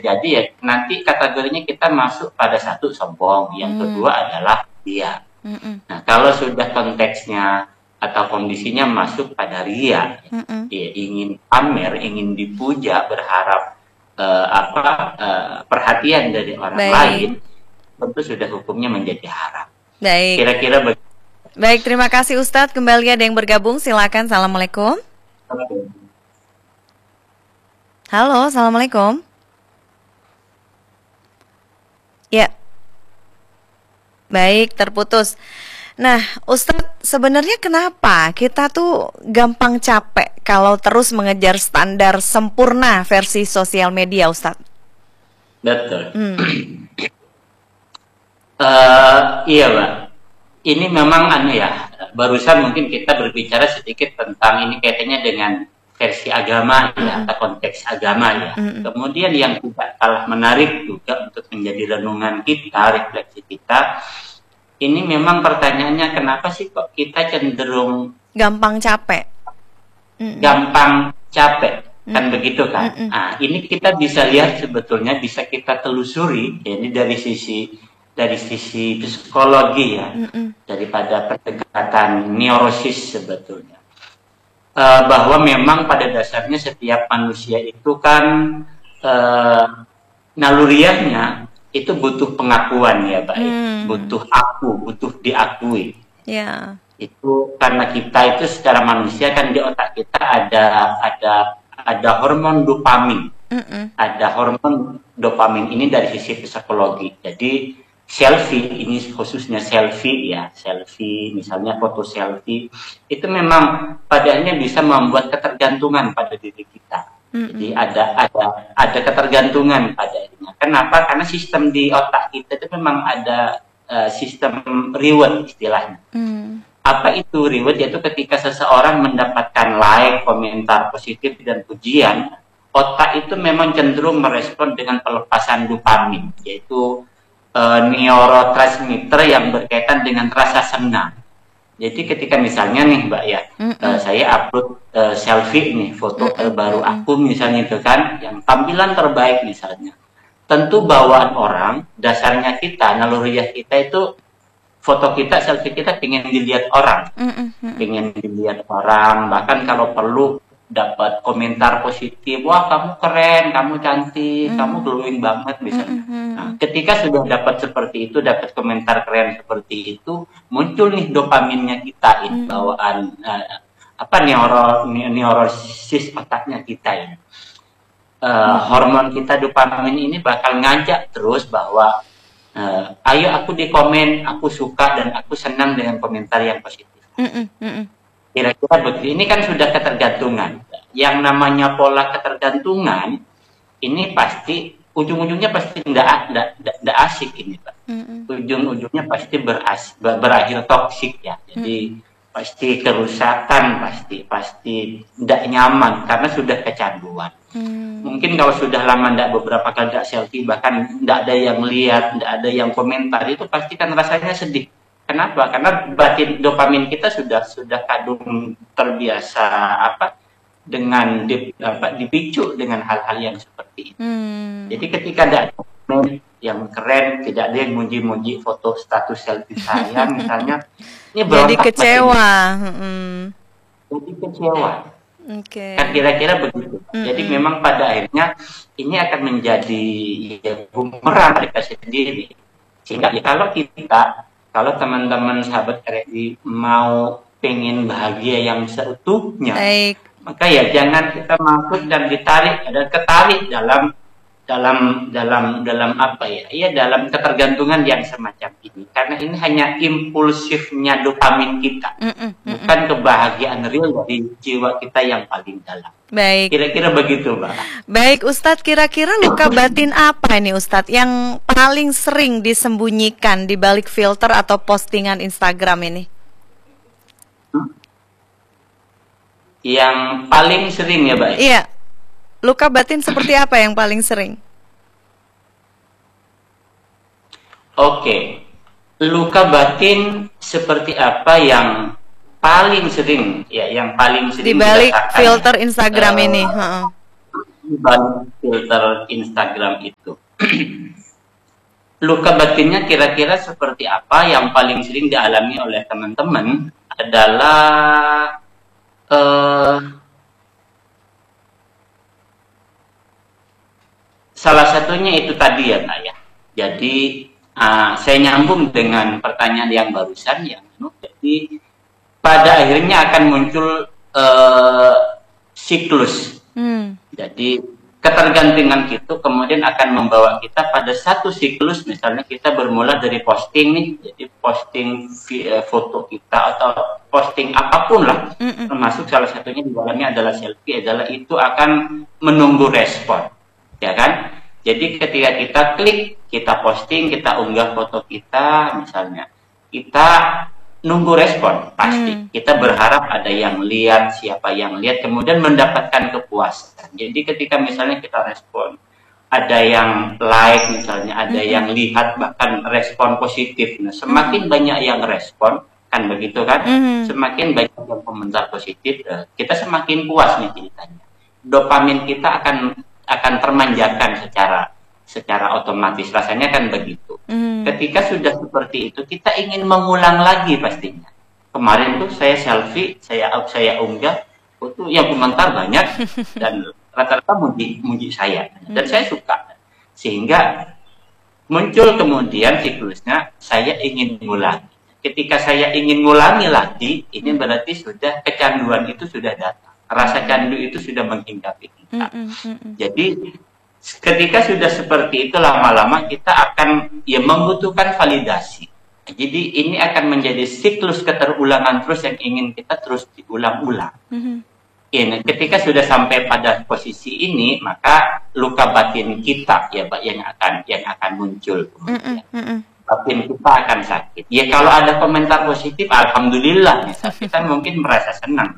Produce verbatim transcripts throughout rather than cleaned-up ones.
jadi ya nanti kategorinya kita masuk pada satu sombong, yang hmm. kedua adalah ria. Hmm. Nah kalau sudah konteksnya atau kondisinya masuk pada ria, hmm. ya, ingin pamer, ingin dipuja, berharap uh, apa uh, perhatian dari orang Baik. lain, tentu sudah hukumnya menjadi haram. Baik. Kira-kira begitu. Baik, terima kasih Ustadz. Kembali ada yang bergabung, silakan. Assalamualaikum. Halo, assalamualaikum. Ya, baik, terputus. Nah, Ustadz, sebenarnya kenapa kita tuh gampang capek kalau terus mengejar standar sempurna versi sosial media, Ustadz? Betul. Hmm. uh, iya, Mbak. Ini memang anu ya, barusan mungkin kita berbicara sedikit tentang ini kaitannya dengan versi agama ya, atau konteks agama ya. Mm-hmm. Kemudian yang tidak kalah menarik juga untuk menjadi renungan kita, refleksi kita, ini memang pertanyaannya kenapa sih kok kita cenderung gampang capek? Mm-hmm. Gampang capek, mm-hmm. kan begitu kan? Mm-hmm. Nah, ini kita bisa lihat sebetulnya, bisa kita telusuri, ya, ini dari sisi dari sisi psikologi ya, mm-mm. daripada pendekatan neurosis sebetulnya, uh, bahwa memang pada dasarnya setiap manusia itu kan uh, naluriahnya itu butuh pengakuan ya, baik, mm. butuh aku, butuh diakui. Yeah. Itu karena kita itu secara manusia kan di otak kita ada ada ada hormon dopamin, mm-mm. ada hormon dopamin ini dari sisi psikologi. Jadi selfie, ini khususnya selfie ya, selfie misalnya foto selfie, itu memang padahalnya bisa membuat ketergantungan pada diri kita. Mm-hmm. Jadi ada ada ada ketergantungan padanya. Kenapa? Karena sistem di otak kita itu memang ada uh, sistem reward istilahnya. Mm. Apa itu reward? Yaitu ketika seseorang mendapatkan like, komentar positif dan pujian, otak itu memang cenderung merespon dengan pelepasan dopamin, yaitu Uh, neurotransmitter yang berkaitan dengan rasa senang. Jadi ketika misalnya nih Mbak ya, mm-hmm. uh, saya upload uh, selfie nih, foto mm-hmm. terbaru aku misalnya itu kan, yang tampilan terbaik misalnya. Tentu bawaan orang, dasarnya kita, naluriah kita itu, foto kita, selfie kita pengen dilihat orang. Mm-hmm. Pengen dilihat orang, bahkan kalau perlu dapat komentar positif, wah kamu keren, kamu cantik, mm. kamu glowing banget misalnya. Mm-hmm. Nah, ketika sudah dapat seperti itu, dapat komentar keren seperti itu, muncul nih dopaminnya kita, ini mm. bawaan uh, apa neuro neurosis otaknya kita ini. Uh, mm. Hormon kita dopamin ini bakal ngajak terus bahwa uh, ayo aku di komen, aku suka dan aku senang dengan komentar yang positif. Mm-mm. Mm-mm. Kira-kira begitu. Ini kan sudah ketergantungan. Yang namanya pola ketergantungan ini pasti ujung-ujungnya pasti tidak tidak asik ini, Pak. Mm-hmm. Ujung-ujungnya pasti beras, ber, berakhir toksik ya. Jadi mm-hmm. pasti kerusakan, pasti pasti tidak nyaman karena sudah kecanduan. Mm-hmm. Mungkin kalau sudah lama tidak beberapa kali tidak selfie, bahkan tidak ada yang lihat, tidak ada yang komentar, itu pasti kan rasanya sedih. Kenapa? Karena batin dopamin kita sudah sudah kadung terbiasa apa dengan dip, apa, dipicu dengan hal-hal yang seperti itu. Hmm. Jadi ketika ada yang keren, tidak ada yang muji-muji foto status selfie saya misalnya, ini jadi kecewa. Hmm. Jadi kecewa. Okay. Kan kira-kira begitu. Hmm. Jadi memang pada akhirnya ini akan menjadi ya, bumerang mereka sendiri. Sehingga ya, kalau kita Kalau teman-teman sahabat R R I mau pengen bahagia yang seutuhnya, Baik. maka ya jangan kita masuk dan ditarik dan ketarik dalam dalam dalam dalam apa ya? Iya dalam ketergantungan yang semacam ini. Karena ini hanya impulsifnya dopamin kita, mm -mm, bukan mm -mm. kebahagiaan real dari jiwa kita yang paling dalam. Baik. Kira-kira begitu, Mbak. Baik, Ustadz, kira-kira luka batin apa ini, Ustadz, yang paling sering disembunyikan di balik filter atau postingan Instagram ini? Hmm? Yang paling sering ya, Mbak? Iya. Luka batin seperti apa yang paling sering? Oke. Luka batin seperti apa yang paling sering ya, yang paling sering di balik filter Instagram uh, ini. Uh-uh. di balik filter Instagram itu. Luka batinnya kira-kira seperti apa? Yang paling sering dialami oleh teman-teman adalah uh, salah satunya itu tadi ya Kak ya. Jadi uh, saya nyambung dengan pertanyaan yang barusan yang jadi pada akhirnya akan muncul uh, siklus. Hmm. Jadi ketergantungan itu kemudian akan membawa kita pada satu siklus, misalnya kita bermula dari posting nih, jadi posting foto kita atau posting apapun lah, mm-mm. termasuk salah satunya di dalamnya adalah selfie, adalah itu akan menunggu respon, ya kan? Jadi ketika kita klik, kita posting, kita unggah foto kita, misalnya, kita nunggu respon, pasti. Hmm. Kita berharap ada yang lihat, siapa yang lihat, kemudian mendapatkan kepuasan. Jadi ketika misalnya kita respon, ada yang like misalnya, ada hmm. yang lihat, bahkan respon positif. Nah, semakin hmm. banyak yang respon, kan begitu kan? Hmm. Semakin banyak yang komentar positif, kita semakin puas nih ceritanya. Dopamin kita akan akan termanjakan secara secara otomatis, rasanya kan begitu. Mm. Ketika sudah seperti itu, kita ingin mengulang lagi pastinya. Kemarin tuh saya selfie, saya saya unggah, itu yang komentar banyak dan rata-rata muji muji saya dan mm. saya suka. Sehingga muncul kemudian siklusnya saya ingin mengulangi. Ketika saya ingin mengulangi lagi, ini berarti sudah kecanduan itu sudah datang. Rasa candu itu sudah menghinggapi kita. Mm, mm, mm. Jadi ketika sudah seperti itu, lama-lama kita akan ya membutuhkan validasi. Jadi ini akan menjadi siklus keterulangan terus yang ingin kita terus diulang-ulang. Mm-hmm. Ini ketika sudah sampai pada posisi ini, maka luka batin kita ya yang akan yang akan muncul. Mm-hmm. Batin kita akan sakit. Ya kalau ada komentar positif, alhamdulillah, kita mungkin merasa senang.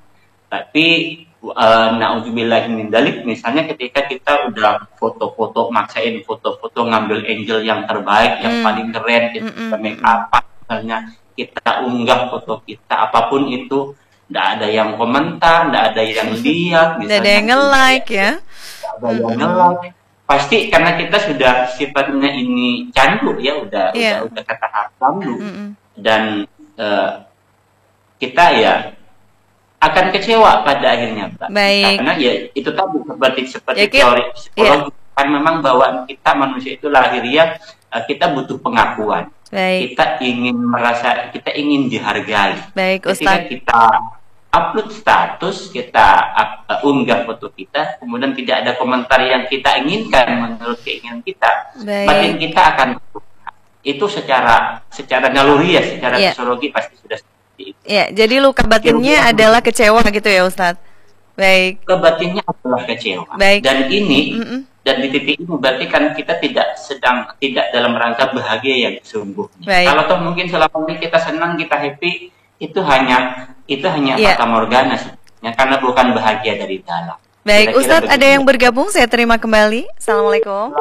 Tapi Uh, naudzubillah min dzalik, misalnya ketika kita udah foto-foto, maksain foto-foto ngambil angel yang terbaik, mm. yang paling keren, kita mm -mm. make up, misalnya kita unggah foto kita, apapun itu, nggak ada yang komentar, nggak ada yang lihat, nggak ada yang nge-like ya, nggak ada yang nge-like, pasti karena kita sudah sifatnya ini candu ya, udah yeah. udah udah kata candu, mm -mm. dan uh, kita ya akan kecewa pada akhirnya, Mbak. Baik. Karena ya itu tadi seperti seperti ya, teori psikologi, ya. Kan memang bawaan kita manusia itu lahiriah, kita butuh pengakuan. Baik. Kita ingin merasa, kita ingin dihargai. Baik, Ketika Ustaz. kita upload status, kita uh, unggah foto kita, kemudian tidak ada komentar yang kita inginkan menurut keinginan kita, Baik. batin kita akan itu secara secara naluri ya, secara ya. Psikologi pasti sudah. Ya, jadi luka batinnya ya, adalah kecewa gitu ya, Ustadz. Baik. Luka batinnya adalah kecewa. Baik. Dan ini, mm -mm. dan di titik ini berarti kan kita tidak sedang, tidak dalam rangka bahagia yang sesungguhnya. Baik. Kalau toh mungkin selama ini kita senang, kita happy, itu hanya itu hanya ya. Fata morgana sebenarnya, karena bukan bahagia dari dalam. Baik, Ustadz ada yang bergabung, saya terima kembali. Assalamualaikum.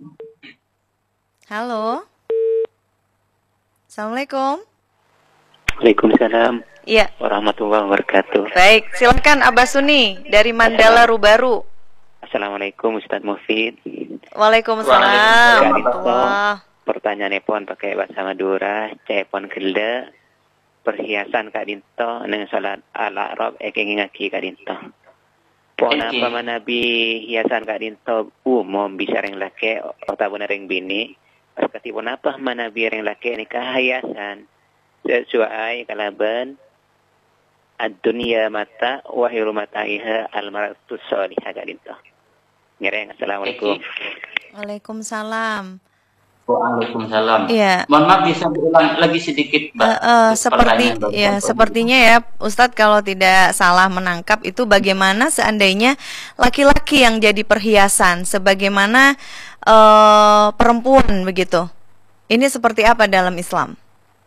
Halo. Assalamualaikum. Waalaikumsalam ya. warahmatullahi wabarakatuh. Baik, silakan Abah Suni dari Mandala Rubaru. Assalamualaikum Ustadz Mufid. Waalaikumsalam. Pertanyaan pun pakai bahasa Madura, cepon kelda perhiasan Kak Dinto dengan salat al-Arab ekeng ngaki Kak Dinto. Pon apa manabi hiasan Kak Dinto umum bisa reng laki atau ring bini. Perkati pun apa manabi reng laki nikah hiasan. Sesuai kalaban ad-dunya mata wa hiru mataiha al-mar'atu shalihah kadinto. Ngereng. Assalamualaikum. Waalaikumsalam. Waalaikumsalam. Iya. Mohon maaf bisa diulang lagi sedikit, Mbak. Uh, uh, seperti ya, sepertinya ya, Ustadz kalau tidak salah menangkap itu bagaimana seandainya laki-laki yang jadi perhiasan sebagaimana uh, perempuan begitu. Ini seperti apa dalam Islam?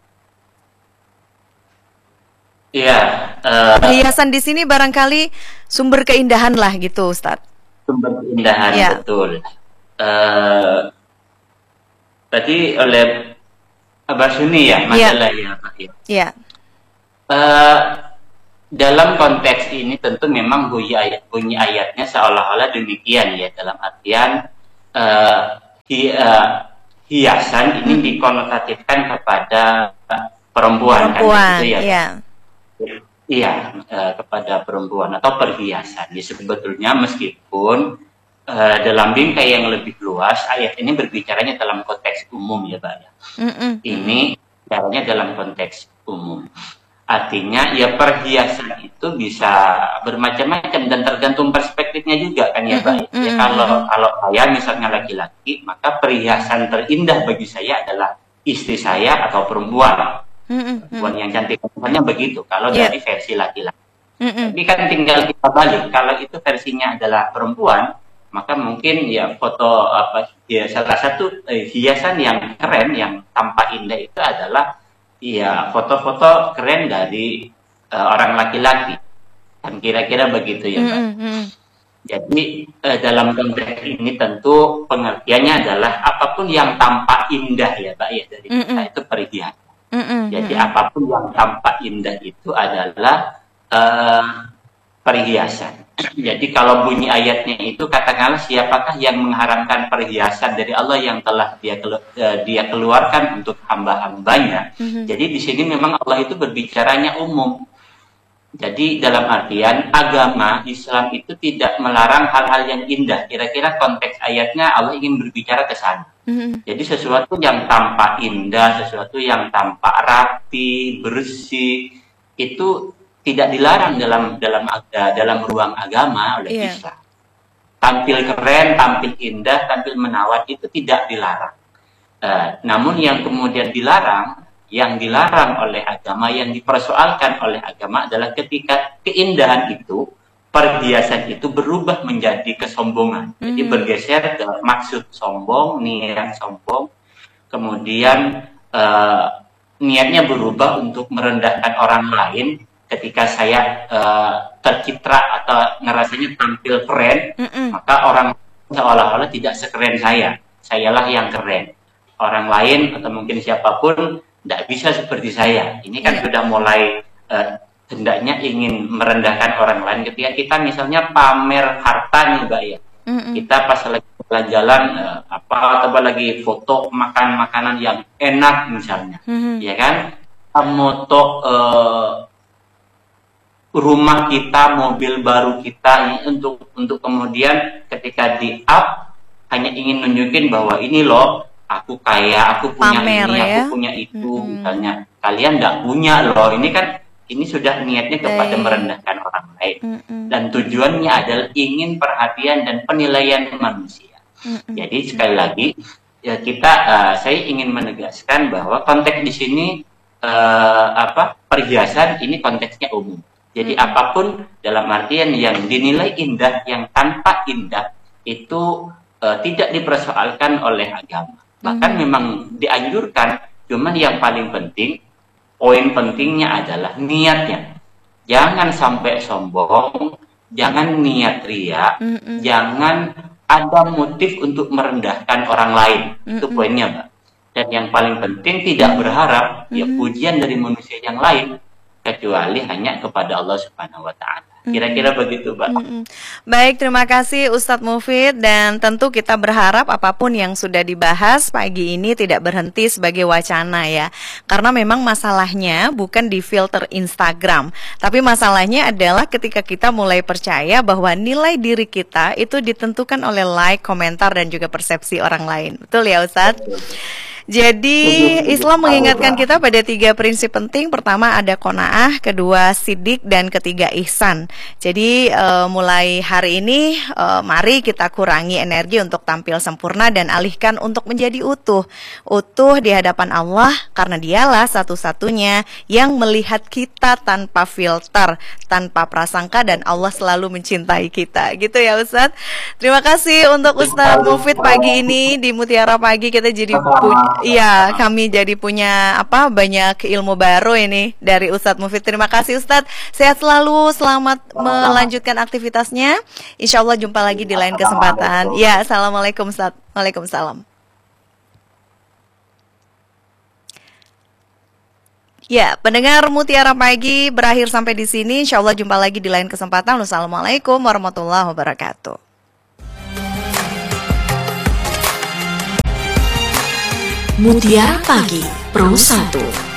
Iya. Uh, Perhiasan di sini barangkali sumber keindahan lah gitu, Ustadz. Sumber keindahan, ya. Betul. Uh, tadi oleh Abah Suni ya, masalah ya, Pak. Iya. Uh, dalam konteks ini tentu memang bunyi, ayat, bunyi ayatnya seolah-olah demikian ya, dalam artian uh, hi, uh, hiasan ini dikonotatifkan kepada perempuan, perempuan kan gitu ya. Iya, iya uh, kepada perempuan atau perhiasan. Ya, sebetulnya meskipun uh, dalam bingkai yang lebih luas ayat ini berbicaranya dalam konteks umum ya, Pak. Mm-mm. Ini caranya dalam konteks umum. Artinya ya perhiasan itu bisa bermacam-macam dan tergantung perspektifnya juga kan ya, Pak. Ya, kalau kalau saya misalnya laki-laki, maka perhiasan terindah bagi saya adalah istri saya atau perempuan. Perempuan yang cantik, misalnya begitu. Kalau yeah. dari versi laki-laki. Tapi kan tinggal kita balik. Kalau itu versinya adalah perempuan, maka mungkin ya foto apa ya salah satu eh, hiasan yang keren yang tampak indah itu adalah iya, foto-foto keren dari uh, orang laki-laki, kan kira-kira begitu ya, Pak. Mm-hmm. Jadi uh, dalam konteks ini tentu pengertiannya adalah apapun yang tampak indah ya, Pak ya, dari kita mm-hmm. itu perhiasan. Mm-hmm. Jadi apapun yang tampak indah itu adalah uh, perhiasan. Jadi kalau bunyi ayatnya itu katakanlah siapakah yang mengharamkan perhiasan dari Allah yang telah dia kelu uh, dia keluarkan untuk hamba-hambanya. Mm-hmm. Jadi di sini memang Allah itu berbicaranya umum. Jadi dalam artian agama Islam itu tidak melarang hal-hal yang indah. Kira-kira konteks ayatnya Allah ingin berbicara ke sana. Mm-hmm. Jadi sesuatu yang tampak indah, sesuatu yang tampak rapi, bersih itu tidak dilarang dalam dalam dalam ruang agama oleh yeah. Islam. Tampil keren, tampil indah, tampil menawan itu tidak dilarang. Uh, namun yang kemudian dilarang, yang dilarang oleh agama, yang dipersoalkan oleh agama adalah ketika keindahan itu, perhiasan itu berubah menjadi kesombongan. Mm-hmm. Jadi bergeser ke maksud sombong, niat sombong, kemudian uh, niatnya berubah untuk merendahkan orang lain. Ketika saya uh, tercitra atau ngerasanya tampil keren, mm-mm. maka orang seolah-olah tidak sekeren saya. Sayalah yang keren. Orang lain atau mungkin siapapun tidak bisa seperti saya. Ini kan yeah. sudah mulai uh, hendaknya ingin merendahkan orang lain. Ketika kita misalnya pamer harta nih, Mbak ya. Mm-mm. Kita pas lagi jalan-jalan uh, apa atau lagi foto makan makanan yang enak misalnya, mm-hmm. ya kan? Moto uh, rumah kita, mobil baru kita untuk untuk kemudian ketika di up hanya ingin nunjukin bahwa ini loh aku kaya, aku punya Pamer, ini, ya? aku punya itu, hmm. misalnya kalian nggak punya loh. Ini kan ini sudah niatnya kepada Day. merendahkan orang lain hmm. dan tujuannya adalah ingin perhatian dan penilaian manusia. Hmm. Jadi sekali lagi ya kita uh, saya ingin menegaskan bahwa konteks di sini uh, apa perhiasan ini konteksnya umum. Jadi hmm. apapun dalam artian yang dinilai indah, yang tanpa indah itu uh, tidak dipersoalkan oleh agama. Bahkan hmm. memang dianjurkan, cuman yang paling penting, poin pentingnya adalah niatnya. Jangan sampai sombong, jangan niat ria, hmm. jangan ada motif untuk merendahkan orang lain. Hmm. Itu poinnya, Mbak. Dan yang paling penting tidak berharap hmm. ya pujian dari manusia yang lain, kecuali hanya kepada Allah Subhanahu wa Ta'ala. Kira-kira mm-hmm. begitu, Mbak. Mm-hmm. Baik, terima kasih Ustadz Mufid, dan tentu kita berharap apapun yang sudah dibahas pagi ini tidak berhenti sebagai wacana ya. Karena memang masalahnya bukan di filter Instagram, tapi masalahnya adalah ketika kita mulai percaya bahwa nilai diri kita itu ditentukan oleh like, komentar, dan juga persepsi orang lain. Betul ya, Ustadz? Jadi Islam mengingatkan kita pada tiga prinsip penting. Pertama ada qanaah, kedua sidik, dan ketiga ihsan. Jadi uh, mulai hari ini uh, mari kita kurangi energi untuk tampil sempurna dan alihkan untuk menjadi utuh. Utuh di hadapan Allah karena dialah satu-satunya yang melihat kita tanpa filter, tanpa prasangka, dan Allah selalu mencintai kita. Gitu ya Ustadz. Terima kasih untuk Ustadz Mufid pagi ini di Mutiara Pagi. Kita jadi punya Iya, kami jadi punya apa banyak ilmu baru ini dari Ustadz Mufid. Terima kasih Ustadz. Sehat selalu, selamat melanjutkan aktivitasnya. Insya Allah jumpa lagi di lain kesempatan. Ya, assalamualaikum Ustadz. Waalaikumsalam. Ya, pendengar Mutiara Pagi berakhir sampai di sini. Insya Allah jumpa lagi di lain kesempatan. Wassalamualaikum warahmatullahi wabarakatuh. Mutiara Pagi Pro satu.